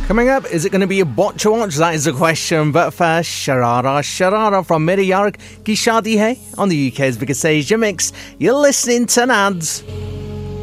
Coming up, is it going to be a botch watch? That is the question. But first, Sharara from Mere Yarak Ki Shaadi Hai on the UK's biggest Asia mix. You're listening to Nads.